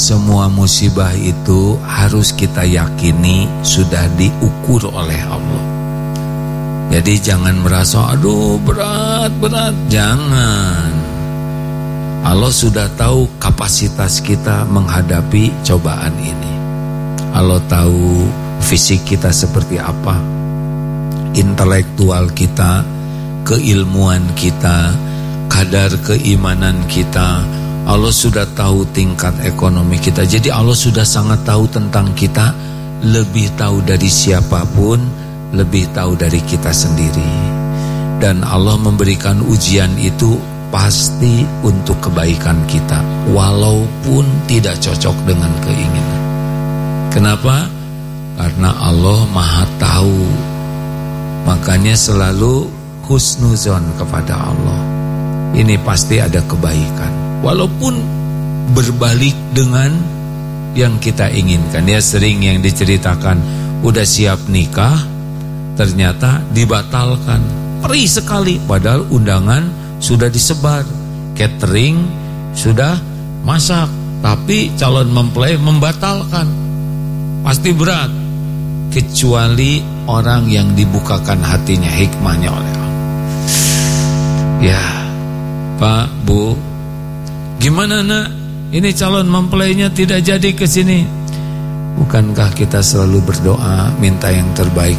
Semua musibah itu harus kita yakini sudah diukur oleh Allah. Jadi jangan merasa aduh berat, jangan. Allah sudah tahu kapasitas kita menghadapi cobaan ini. Allah tahu fisik kita seperti apa, intelektual kita, keilmuan kita, kadar keimanan kita. Allah sudah tahu tingkat ekonomi kita. Jadi Allah sudah sangat tahu tentang kita, lebih tahu dari siapapun, lebih tahu dari kita sendiri. Dan Allah memberikan ujian itu pasti untuk kebaikan kita, walaupun tidak cocok dengan keinginan. Kenapa? Karena Allah Maha tahu. Makanya selalu husnuzon kepada Allah. Ini pasti ada kebaikan, walaupun berbalik dengan yang kita inginkan. Ya, sering yang diceritakan udah siap nikah, ternyata dibatalkan. Perih sekali, padahal undangan sudah disebar, catering sudah masak, tapi calon mempelai membatalkan. Pasti berat, kecuali orang yang dibukakan hatinya, hikmahnya oleh Allah. Ya Pak, Bu, gimana nak? Ini calon mempelainya tidak jadi ke sini. Bukankah kita selalu berdoa minta yang terbaik